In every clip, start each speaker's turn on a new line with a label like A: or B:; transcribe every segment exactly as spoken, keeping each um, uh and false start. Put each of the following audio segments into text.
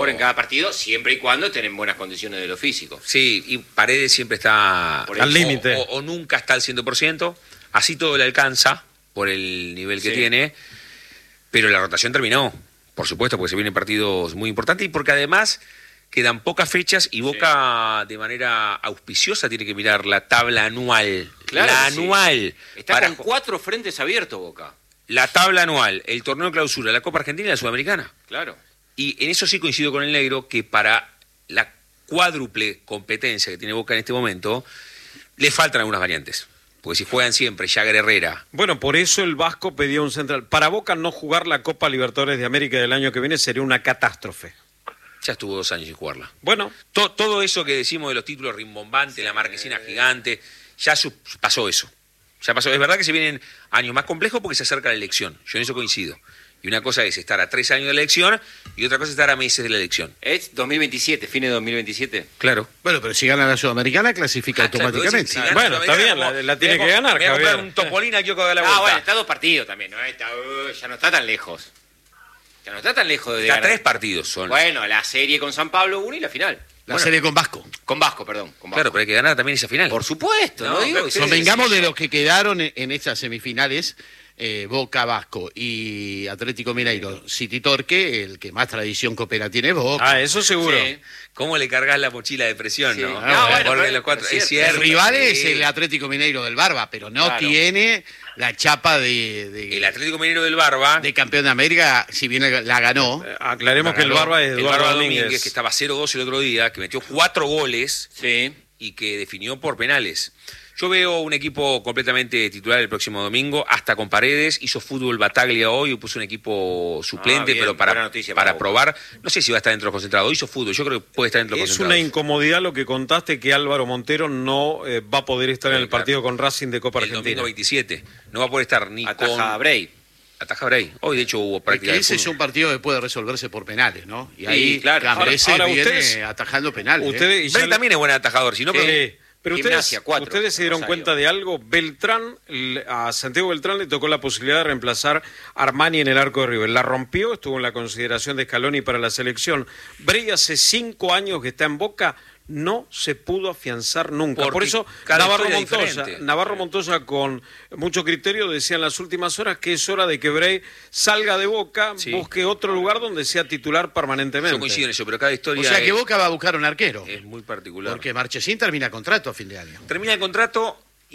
A: en cada partido, siempre y cuando tienen buenas condiciones de lo físico.
B: Sí, y Paredes siempre está
C: al límite.
B: O, o, o nunca está al cien por ciento, así todo le alcanza por el nivel que
A: Sí.
B: tiene, pero la rotación terminó, por supuesto, porque se vienen partidos muy importantes y porque además quedan pocas fechas y Boca de manera auspiciosa tiene que mirar la tabla anual.
A: Claro
B: la
A: que sí.
B: anual.
A: Está
B: para
A: con cuatro frentes abiertos, Boca.
B: La tabla anual, el torneo de clausura, la Copa Argentina y la Sudamericana.
A: Claro.
B: Y en eso sí coincido con el negro, que para la cuádruple competencia que tiene Boca en este momento, le faltan algunas variantes. Porque si juegan siempre Jagger Herrera.
C: Bueno, por eso el Vasco pedía un central. Para Boca no jugar la Copa Libertadores de América del año que viene sería una catástrofe.
B: Ya estuvo dos años sin jugarla.
C: Bueno,
B: To- todo eso que decimos de los títulos rimbombantes, la marquesina gigante, ya su- pasó eso. Ya pasó. Es verdad que se vienen años más complejos porque se acerca la elección. Yo en eso coincido. Y una cosa es estar a tres años de la elección y otra cosa es estar a meses de la elección.
A: Es dos mil veintisiete, fines de dos mil veintisiete.
B: Claro.
D: Bueno, pero si gana la Sudamericana, clasifica
B: Ah, claro,
D: automáticamente.
B: si gana
C: Bueno, está bien,
B: Sudamericana,
C: la- la tiene
B: me voy
C: que
B: a-
C: ganar,
B: Me voy a comprar
C: Javier.
B: un Topolina que quiero dar la
A: Ah,
B: vuelta.
A: bueno, está a dos partidos también, ¿no? Está, uh, ya no está tan lejos. Ya no está tan lejos de
B: Está
A: ganar.
B: tres partidos son.
A: Bueno, la serie con San Pablo uno y la final.
D: La
A: Bueno,
D: serie con Vasco.
A: con Vasco, perdón. Con Vasco.
B: Claro, pero hay que ganar también esa final.
A: Por supuesto, ¿no?
B: No,
A: Digo,
B: pero
A: ustedes-
D: Convengamos de los que quedaron en, en estas semifinales, eh, Boca, Vasco y Atlético Mineiro, City Torque, el que más tradición coopera tiene es Boca.
C: ah, eso seguro.
A: Sí.
B: ¿Cómo le cargas la mochila de presión,
A: Sí.
B: no?
A: No,
B: Ah,
A: bueno,
B: porque
A: pero-
B: los cuatro-
A: pero
B: es
A: es
B: cierto.
D: El rival
B: sí.
D: es el Atlético Mineiro del Barba, pero no
A: Claro.
D: tiene la chapa de, de,
B: El Atlético Mineiro del Barba.
D: de campeón de América, si bien la ganó.
C: Eh, Aclaremos
D: La
C: que el
D: ganó
C: Barba es
B: El
C: Eduardo
B: Barba
C: Domínguez.
B: Domínguez, que estaba cero dos el otro día, que metió cuatro goles
A: Sí.
B: y que definió por penales. Yo veo un equipo completamente titular el próximo domingo, hasta con Paredes. Hizo fútbol Bataglia hoy, puso un equipo suplente,
A: Ah, bien,
B: pero
A: buena
B: para,
A: noticia para
B: para
A: Boca.
B: probar. No sé si va a estar dentro de los concentrados. Hizo fútbol, yo creo que puede estar dentro de los
C: Es una
B: concentrados.
C: incomodidad lo que contaste, que Álvaro Montero no eh, va a poder estar en el
B: Claro.
C: partido con Racing de Copa
B: El
C: Argentina.
B: domingo veintisiete. No va a poder estar ni
A: Ataja
B: con...
A: a Bray.
B: Ataja Bray. Hoy, de hecho, hubo
D: Es
B: práctica
D: que
B: de
D: ese es
B: fútbol.
D: un partido que puede resolverse por penales, ¿no? Y
A: Sí,
D: ahí
A: claro.
D: Cambreses
C: Ahora- ahora
D: viene
C: ustedes-
D: atajando penales. ¿eh?
C: Ustedes, y ya
B: Bray
C: le-
B: también es buen atajador, si no...
C: Sí,
B: pero-
C: pero ustedes,
A: Gimnasia, cuatro,
C: ustedes se dieron
A: Rosario.
C: cuenta de algo. Beltrán, le- a Santiago Beltrán le tocó la posibilidad de reemplazar a Armani en el arco de River. La rompió, estuvo en la consideración de Scaloni para la selección. Bray hace cinco años que está en Boca, no se pudo afianzar nunca.
B: Porque
C: Por eso
B: cada
C: Navarro
B: historia
C: Montoya,
B: diferente.
C: Navarro Montoya con mucho criterio decía en las últimas horas que es hora de que Bray salga de Boca,
B: Sí.
C: busque otro lugar donde sea titular permanentemente.
B: Yo coincido en eso, pero cada historia
D: O sea que
B: es,
D: Boca va a buscar un arquero.
B: es muy particular.
D: Porque Marchesín termina contrato a fin de año.
B: Termina el contrato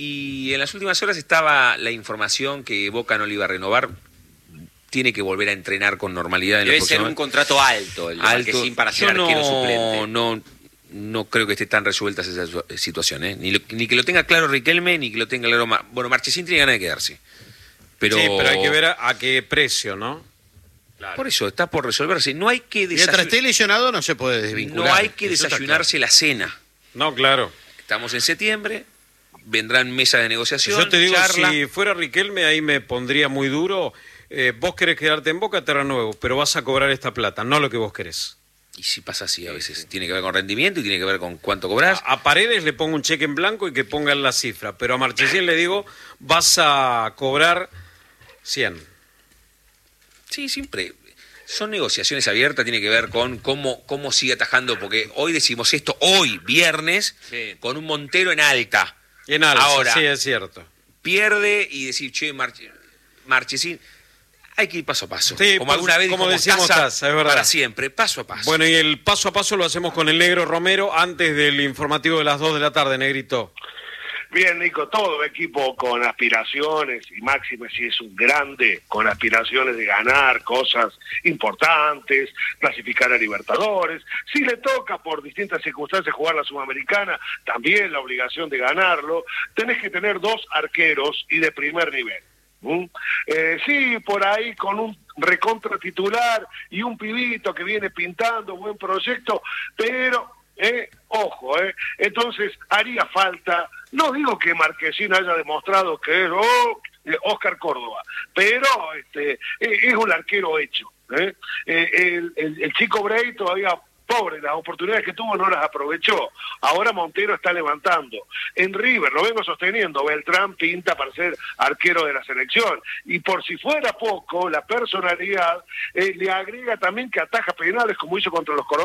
B: y en las últimas horas estaba la información que Boca no le iba a renovar. Tiene que volver a entrenar con normalidad en
A: Debe
B: los
A: ser
B: próximos-
A: un contrato alto el de
B: alto.
A: Marquesín para
B: Yo
A: ser arquero
B: no,
A: suplente.
B: no, no creo que esté tan resuelta esa su- situación, ¿eh? Ni, lo- ni que lo tenga claro Riquelme, ni que lo tenga claro... Ma- Bueno, Marchesín tiene ganas de quedarse. Pero,
C: Sí, pero hay que ver a, a qué precio, ¿no?
B: Por eso, está por resolverse. No hay que,
D: Mientras
B: desayu-
D: esté lesionado no se puede desvincular.
B: no hay que
D: Eso está
B: desayunarse la cena.
C: No, claro.
B: Estamos en septiembre, vendrán mesas de negociación,
C: Yo te digo,
B: charla.
C: si fuera Riquelme, ahí me pondría muy duro. Eh, vos querés quedarte en Boca, te renuevo, pero vas a cobrar esta plata, no lo que vos querés.
B: Y si pasa así a veces. Tiene que ver con rendimiento y tiene que ver con cuánto cobras.
C: A, a Paredes le pongo un cheque en blanco y que pongan la cifra, pero a Marchesín le digo, vas a cobrar cien.
B: Sí, siempre. Son negociaciones abiertas, tiene que ver con cómo, cómo sigue atajando, porque hoy decimos esto, hoy, viernes,
A: Sí.
B: con un Montero en alta.
C: En alza,
B: Ahora,
C: sí, es cierto.
B: pierde y decir, che, Marche- Marchesín, hay que ir paso a paso.
C: Sí,
B: como
C: pues,
B: alguna vez
C: como
B: dijo
C: decíamos
B: Mostaza,
C: Taza, es verdad.
B: para siempre, paso a paso.
C: Bueno, y el paso a paso lo hacemos con el Negro Romero antes del informativo de las dos de la tarde, Negrito.
E: Bien, Nico, todo equipo con aspiraciones, y Máxime si es un grande, con aspiraciones de ganar cosas importantes, clasificar a Libertadores. Si le toca por distintas circunstancias jugar la Sudamericana, también la obligación de ganarlo. Tenés que tener dos arqueros y de primer nivel. ¿Mm? Eh, sí, por ahí con un recontra titular y un pibito que viene pintando, buen proyecto, pero... Eh, ojo, eh. Entonces haría falta, no digo que Marquesín haya demostrado que es oh, Oscar Córdoba, pero este, eh, es un arquero hecho. Eh. Eh, el, el, el chico Bray todavía Pobre, las oportunidades que tuvo no las aprovechó. Ahora Montero está levantando. En River, lo vengo sosteniendo, Beltrán pinta para ser arquero de la selección. Y por si fuera poco, la personalidad eh, le agrega también que ataja penales como hizo contra los colombianos.